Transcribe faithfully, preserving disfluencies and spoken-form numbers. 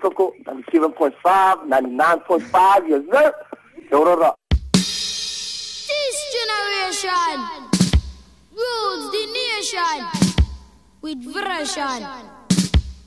Coco, ninety-seven point five, ninety-nine point five, yes sir. Yororo. This generation rules the nation with version.